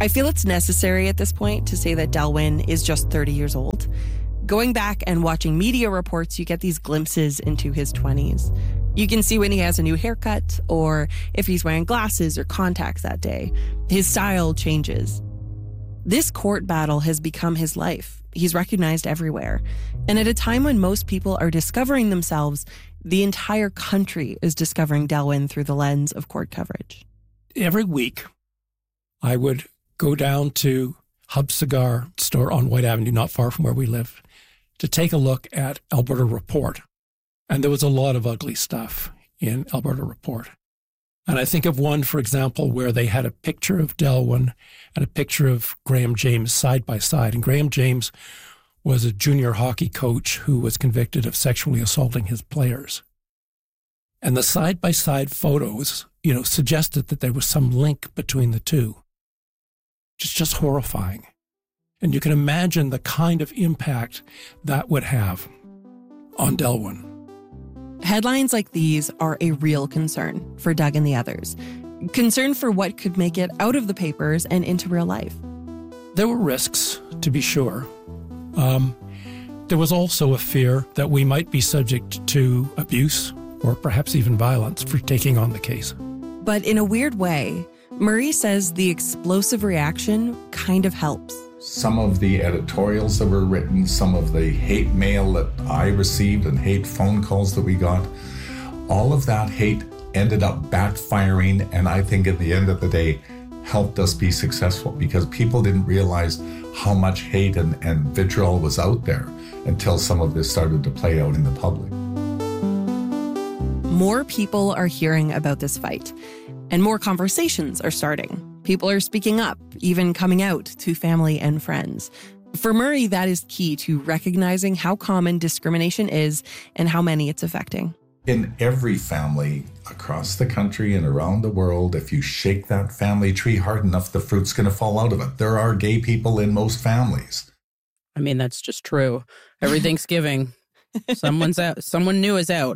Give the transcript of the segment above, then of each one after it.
I feel it's necessary at this point to say that Delwyn is just 30 years old. Going back and watching media reports, you get these glimpses into his 20s. You can see when he has a new haircut or if he's wearing glasses or contacts that day. His style changes. This court battle has become his life. He's recognized everywhere. And at a time when most people are discovering themselves, the entire country is discovering Delwyn through the lens of court coverage. Every week, I would go down to Hub Cigar store on White Avenue, not far from where we live, to take a look at Alberta Report. And there was a lot of ugly stuff in Alberta Report. And I think of one, for example, where they had a picture of Delwyn and a picture of Graham James side by side. And Graham James was a junior hockey coach who was convicted of sexually assaulting his players. And the side-by-side photos, suggested that there was some link between the two. It's just horrifying. And you can imagine the kind of impact that would have on Delwyn. Headlines like these are a real concern for Doug and the others. Concern for what could make it out of the papers and into real life. There were risks, to be sure. There was also a fear that we might be subject to abuse or perhaps even violence for taking on the case. But in a weird way, Murray says the explosive reaction kind of helps. Some of the editorials that were written, some of the hate mail that I received and hate phone calls that we got, all of that hate ended up backfiring, and I think at the end of the day helped us be successful because people didn't realize how much hate and vitriol was out there until some of this started to play out in the public. More people are hearing about this fight, and more conversations are starting. People are speaking up, even coming out to family and friends. For Murray, that is key to recognizing how common discrimination is and how many it's affecting. In every family across the country and around the world, if you shake that family tree hard enough, the fruit's going to fall out of it. There are gay people in most families. I mean, that's just true. Every Thanksgiving, someone's out, someone new is out.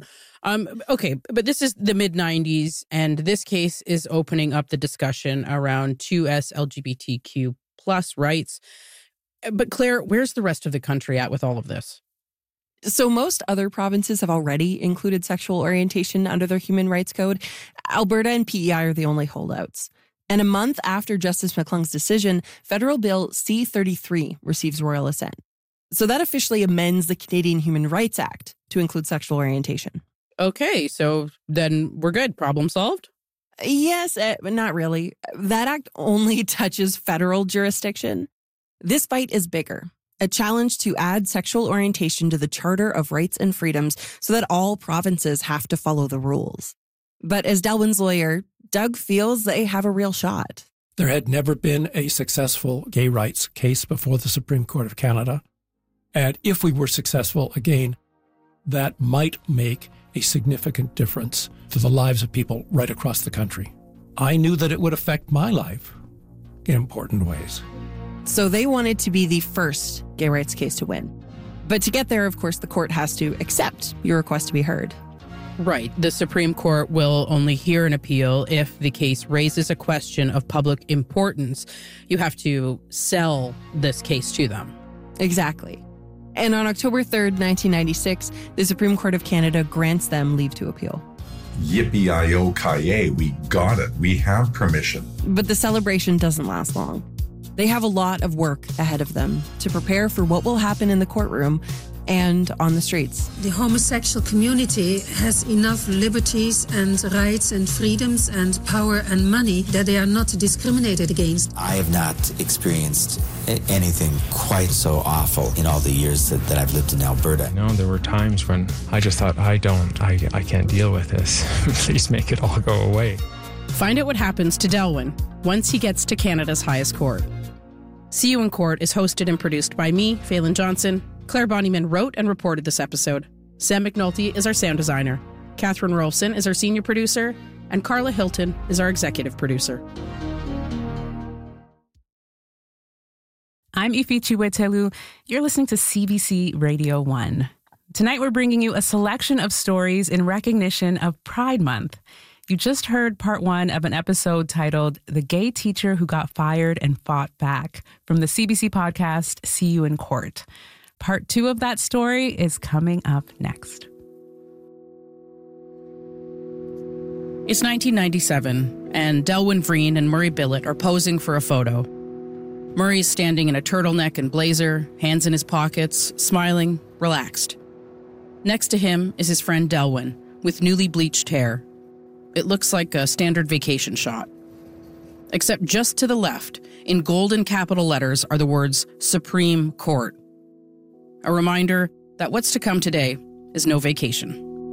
Okay, but this is the mid-90s, and this case is opening up the discussion around 2S LGBTQ plus rights. But Claire, where's the rest of the country at with all of this? So most other provinces have already included sexual orientation under their human rights code. Alberta and PEI are the only holdouts. And a month after Justice McClung's decision, Federal Bill C-33 receives royal assent. So that officially amends the Canadian Human Rights Act to include sexual orientation. Okay, so then we're good. Problem solved? Yes, but not really. That act only touches federal jurisdiction. This fight is bigger. A challenge to add sexual orientation to the Charter of Rights and Freedoms so that all provinces have to follow the rules. But as Delwyn's lawyer, Doug feels they have a real shot. There had never been a successful gay rights case before the Supreme Court of Canada. And if we were successful again, that might make a significant difference to the lives of people right across the country. I knew that it would affect my life in important ways. So they wanted to be the first gay rights case to win. But to get there, of course, the court has to accept your request to be heard. Right. The Supreme Court will only hear an appeal if the case raises a question of public importance. You have to sell this case to them. Exactly. And on October 3rd, 1996, the Supreme Court of Canada grants them leave to appeal. Yippee-i-o-ki-yay, we got it. We have permission. But the celebration doesn't last long. They have a lot of work ahead of them to prepare for what will happen in the courtroom and on the streets. The homosexual community has enough liberties and rights and freedoms and power and money that they are not discriminated against. I have not experienced anything quite so awful in all the years that I've lived in Alberta. There were times when I just thought, I can't deal with this. Please make it all go away. Find out what happens to Delwyn once he gets to Canada's highest court. See You in Court is hosted and produced by me, Phelan Johnson. Claire Bonnyman wrote and reported this episode. Sam McNulty is our sound designer. Catherine Rolfson is our senior producer. And Carla Hilton is our executive producer. I'm Ifi Chiwetelu. You're listening to CBC Radio 1. Tonight we're bringing you a selection of stories in recognition of Pride Month. You just heard part 1 of an episode titled The Gay Teacher Who Got Fired and Fought Back from the CBC podcast, See You in Court. Part 2 of that story is coming up next. It's 1997, and Delwyn Vreen and Murray Billett are posing for a photo. Murray's standing in a turtleneck and blazer, hands in his pockets, smiling, relaxed. Next to him is his friend Delwyn, with newly bleached hair. It looks like a standard vacation shot. Except just to the left, in golden capital letters, are the words Supreme Court. A reminder that what's to come today is no vacation.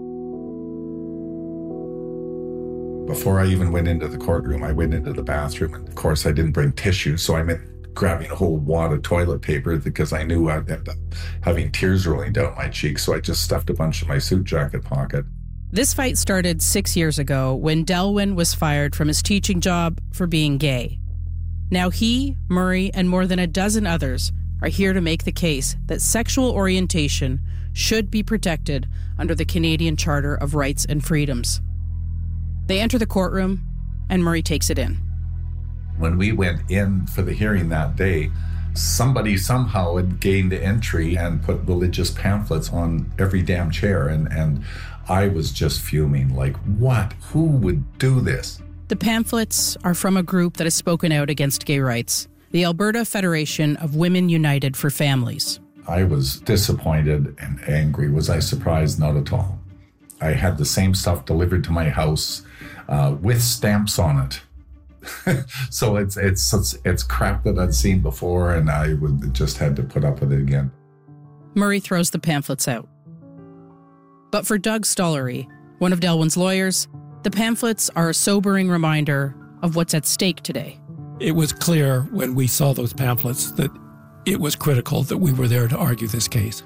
Before I even went into the courtroom, I went into the bathroom, and of course I didn't bring tissue, so I meant grabbing a whole wad of toilet paper because I knew I'd end up having tears rolling down my cheeks, so I just stuffed a bunch in my suit jacket pocket. This fight started 6 years ago when Delwyn was fired from his teaching job for being gay. Now he, Murray, and more than a dozen others are here to make the case that sexual orientation should be protected under the Canadian Charter of Rights and Freedoms. They enter the courtroom, and Murray takes it in. When we went in for the hearing that day, somebody somehow had gained entry and put religious pamphlets on every damn chair, and I was just fuming, like, what? Who would do this? The pamphlets are from a group that has spoken out against gay rights, the Alberta Federation of Women United for Families. I was disappointed and angry. Was I surprised? Not at all. I had the same stuff delivered to my house with stamps on it. So it's crap that I'd seen before, and I just had to put up with it again. Murray throws the pamphlets out. But for Doug Stollery, one of Delwyn's lawyers, the pamphlets are a sobering reminder of what's at stake today. It was clear when we saw those pamphlets that it was critical that we were there to argue this case.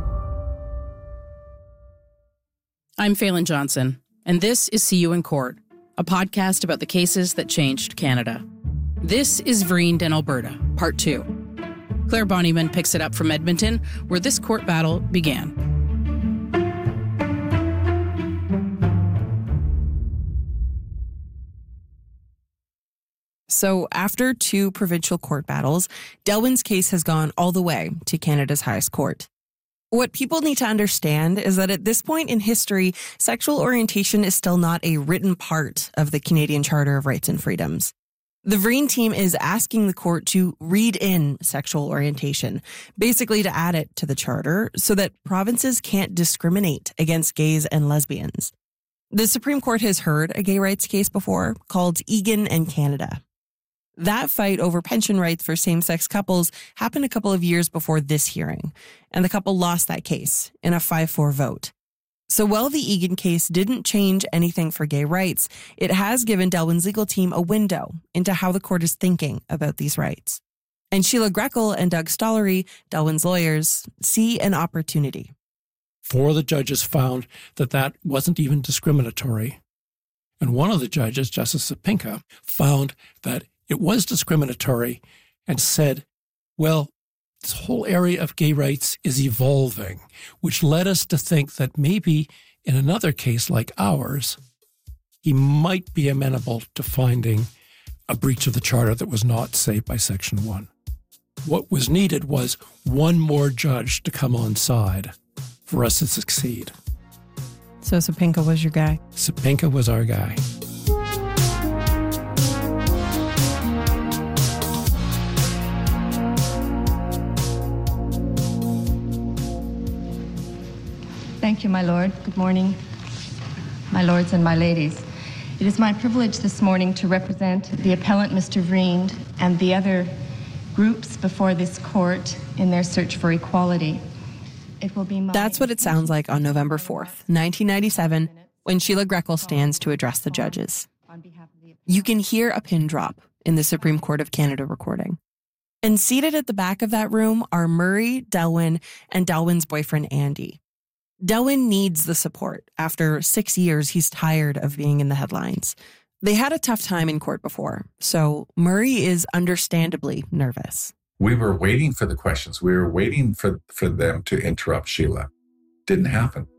I'm Phelan Johnson, and this is See You in Court, a podcast about the cases that changed Canada. This is Vreen and Alberta, Part 2. Claire Bonnyman picks it up from Edmonton, where this court battle began. So after 2 provincial court battles, Delwyn's case has gone all the way to Canada's highest court. What people need to understand is that at this point in history, sexual orientation is still not a written part of the Canadian Charter of Rights and Freedoms. The Vreen team is asking the court to read in sexual orientation, basically to add it to the charter so that provinces can't discriminate against gays and lesbians. The Supreme Court has heard a gay rights case before called Egan and Canada. That fight over pension rights for same-sex couples happened a couple of years before this hearing, and the couple lost that case in a 5-4 vote. So while the Egan case didn't change anything for gay rights, it has given Delwyn's legal team a window into how the court is thinking about these rights. And Sheila Greckle and Doug Stollery, Delwyn's lawyers, see an opportunity. 4 of the judges found that wasn't even discriminatory. And one of the judges, Justice Sapinka, found that it was discriminatory and said, well, this whole area of gay rights is evolving, which led us to think that maybe in another case like ours, he might be amenable to finding a breach of the charter that was not saved by Section 1. What was needed was one more judge to come on side for us to succeed. So Sapinka was your guy? Sapinka was our guy. Thank you, my lord. Good morning, my lords and my ladies. It is my privilege this morning to represent the appellant, Mr. Vreen, and the other groups before this court in their search for equality. It will be That's what it sounds like on November 4th, 1997, when Sheila Greckle stands to address the judges. You can hear a pin drop in the Supreme Court of Canada recording. And seated at the back of that room are Murray, Delwyn, and Delwyn's boyfriend, Andy. Delwyn needs the support. After 6 years, he's tired of being in the headlines. They had a tough time in court before, so Murray is understandably nervous. We were waiting for the questions. We were waiting for them to interrupt Sheila. Didn't happen.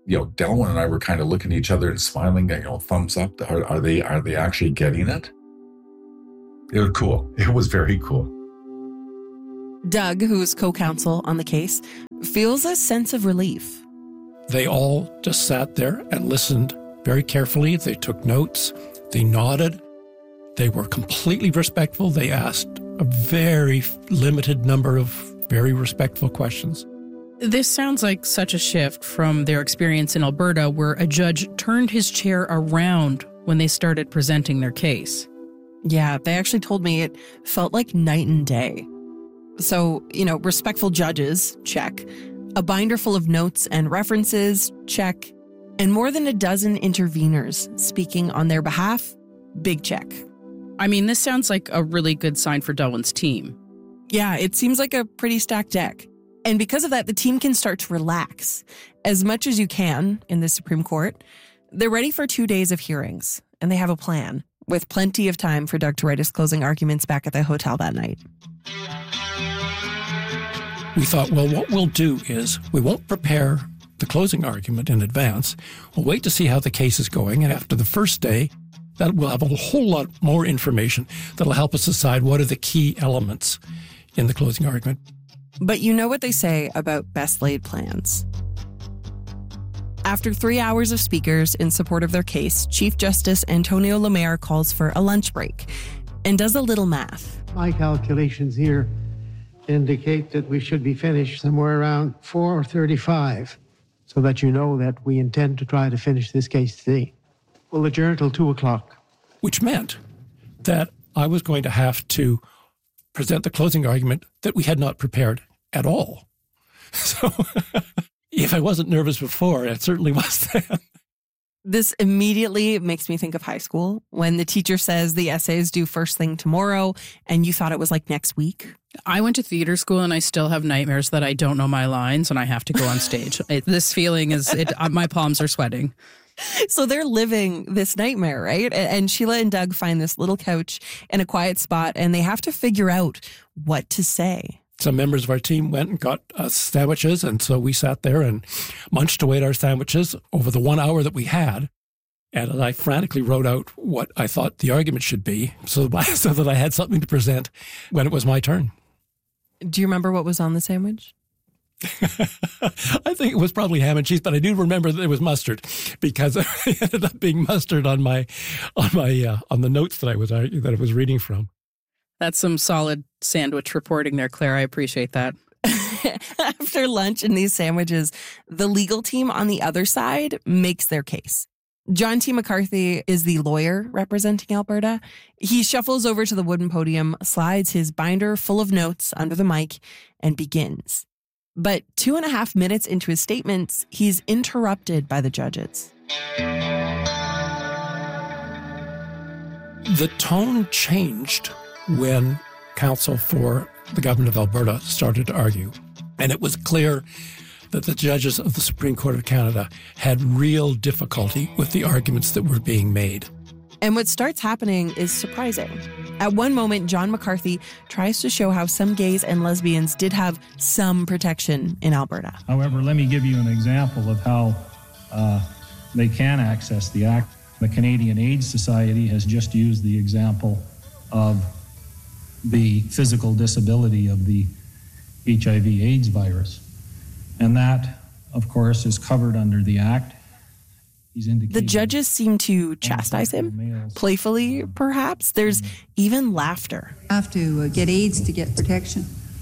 Delwyn and I were kind of looking at each other and smiling, thumbs up. Are they actually getting it? It was cool. It was very cool. Doug, who's co-counsel on the case, feels a sense of relief. They all just sat there and listened very carefully. They took notes. They nodded. They were completely respectful. They asked a very limited number of very respectful questions. This sounds like such a shift from their experience in Alberta, where a judge turned his chair around when they started presenting their case. Yeah, they actually told me it felt like night and day. So, respectful judges, check. A binder full of notes and references, check. And more than a dozen interveners speaking on their behalf, big check. I mean, this sounds like a really good sign for Delwyn's team. Yeah, it seems like a pretty stacked deck. And because of that, the team can start to relax as much as you can in the Supreme Court. They're ready for 2 days of hearings, and they have a plan, with plenty of time for Doug to write his closing arguments back at the hotel that night. We thought, well, what we'll do is we won't prepare the closing argument in advance. We'll wait to see how the case is going, and after the first day, that we'll have a whole lot more information that'll help us decide what are the key elements in the closing argument. But you know what they say about best laid plans. After 3 hours of speakers in support of their case, Chief Justice Antonio Lemaire calls for a lunch break and does a little math. My calculations here indicate that we should be finished somewhere around 4:35, so that you know that we intend to try to finish this case today. We'll adjourn till 2 o'clock. Which meant that I was going to have to present the closing argument that we had not prepared at all. So if I wasn't nervous before, it certainly was then. This immediately makes me think of high school when the teacher says the essays due first thing tomorrow and you thought it was like next week. I went to theater school and I still have nightmares that I don't know my lines and I have to go on stage. This feeling is, my palms are sweating. So they're living this nightmare, right? And Sheila and Doug find this little couch in a quiet spot and they have to figure out what to say. Some members of our team went and got us sandwiches, and so we sat there and munched away at our sandwiches over the 1 hour that we had. And I frantically wrote out what I thought the argument should be so that I had something to present when it was my turn. Do you remember what was on the sandwich? I think it was probably ham and cheese, but I do remember that it was mustard because it ended up being mustard on the notes that I was reading from. That's some solid sandwich reporting there, Claire. I appreciate that. After lunch and these sandwiches, the legal team on the other side makes their case. John T. McCarthy is the lawyer representing Alberta. He shuffles over to the wooden podium, slides his binder full of notes under the mic, and begins. But 2.5 minutes into his statements, he's interrupted by the judges. The tone changed when counsel for the government of Alberta started to argue. And it was clear that the judges of the Supreme Court of Canada had real difficulty with the arguments that were being made. And what starts happening is surprising. At one moment, John McCarthy tries to show how some gays and lesbians did have some protection in Alberta. However, let me give you an example of how they can access the Act. The Canadian AIDS Society has just used the example of the physical disability of the HIV/AIDS virus. And that, of course, is covered under the Act. The judges seem to chastise him, playfully, perhaps. There's even laughter. You have to get AIDS to get protection.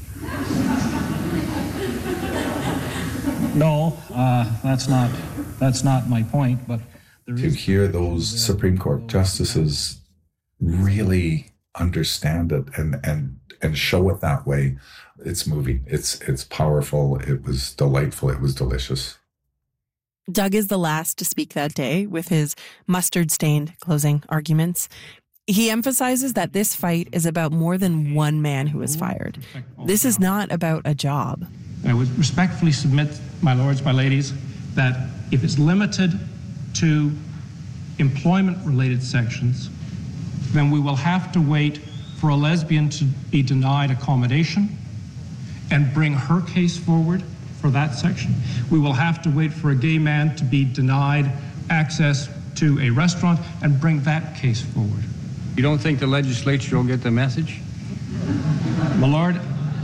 No, that's not my point, but to hear those Supreme Court justices really understand it and show it that way, it's moving. It's powerful. It was delightful. It was delicious. Doug is the last to speak that day with his mustard-stained closing arguments. He emphasizes that this fight is about more than one man who was fired. This is not about a job. I would respectfully submit, my lords, my ladies, that if it's limited to employment-related sections, then we will have to wait for a lesbian to be denied accommodation and bring her case forward for that section. We will have to wait for a gay man to be denied access to a restaurant and bring that case forward. You don't think the legislature will get the message? My Lord,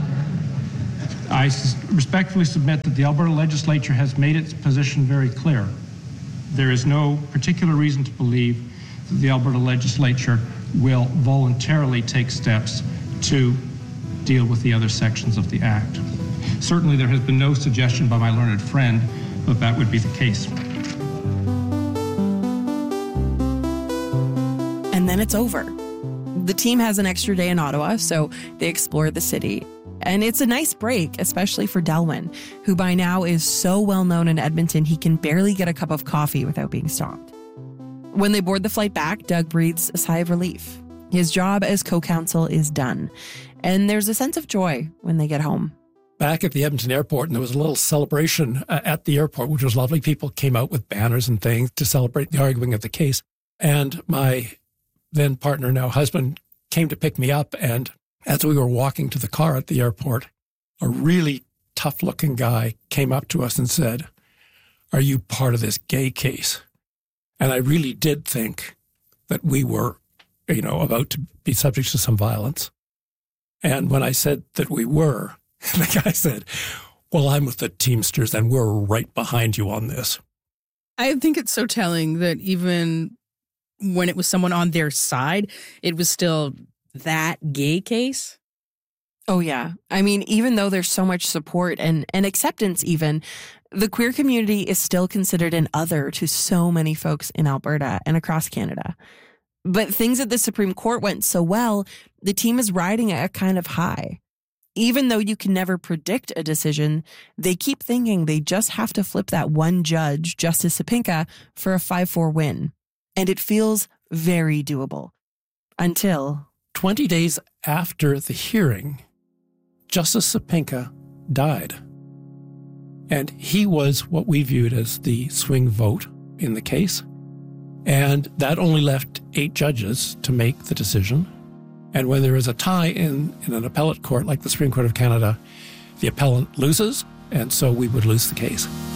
I respectfully submit that the Alberta legislature has made its position very clear. There is no particular reason to believe that the Alberta legislature will voluntarily take steps to deal with the other sections of the Act. Certainly there has been no suggestion by my learned friend that that would be the case. And then it's over. The team has an extra day in Ottawa, so they explore the city. And it's a nice break, especially for Delwyn, who by now is so well known in Edmonton he can barely get a cup of coffee without being stopped. When they board the flight back, Doug breathes a sigh of relief. His job as co-counsel is done, and there's a sense of joy when they get home. Back at the Edmonton airport, and there was a little celebration at the airport, which was lovely. People came out with banners and things to celebrate the arguing of the case. And my then partner, now husband, came to pick me up, and as we were walking to the car at the airport, a really tough-looking guy came up to us and said, "Are you part of this gay case?" And I really did think that we were, about to be subject to some violence. And when I said that we were, the guy said, "Well, I'm with the Teamsters, and we're right behind you on this." I think it's so telling that even when it was someone on their side, it was still that gay case. Oh, yeah. I mean, even though there's so much support and acceptance even, the queer community is still considered an other to so many folks in Alberta and across Canada. But things at the Supreme Court went so well, the team is riding a kind of high. Even though you can never predict a decision, they keep thinking they just have to flip that one judge, Justice Sapinka, for a 5-4 win. And it feels very doable. Until 20 days after the hearing, Justice Sapinka died. And he was what we viewed as the swing vote in the case. And that only left 8 judges to make the decision. And when there is a tie in an appellate court like the Supreme Court of Canada, the appellant loses, and so we would lose the case.